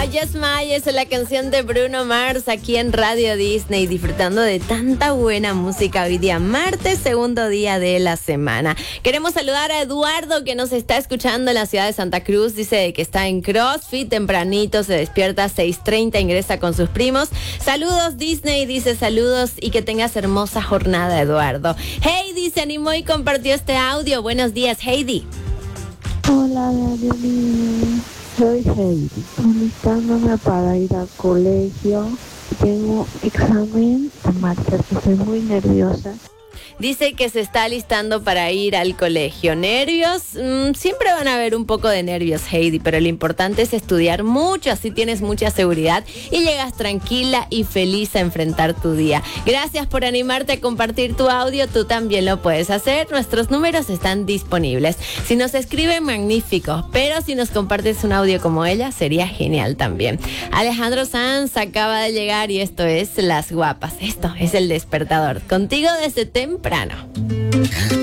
Just My es la canción de Bruno Mars aquí en Radio Disney, disfrutando de tanta buena música hoy día, martes, segundo día de la semana. Queremos saludar a Eduardo, que nos está escuchando en la ciudad de Santa Cruz. Dice que está en CrossFit, tempranito, se despierta a 6:30, ingresa con sus primos. Saludos Disney, dice saludos y que tengas hermosa jornada, Eduardo. Heidi se animó y compartió este audio. Buenos días, Heidi. Hola, Radio Disney. Soy Heidi, alistándome para ir al colegio. Tengo examen de marcha, que estoy muy nerviosa. Dice que se está alistando para ir al colegio. ¿Nervios? Siempre van a haber un poco de nervios, Heidi, pero lo importante es estudiar mucho, así tienes mucha seguridad y llegas tranquila y feliz a enfrentar tu día. Gracias por animarte a compartir tu audio, tú también lo puedes hacer. Nuestros números están disponibles. Si nos escriben, magnífico, pero si nos compartes un audio como ella, sería genial también. Alejandro Sanz acaba de llegar y esto es Las Guapas. Esto es El Despertador. Contigo desde temprano.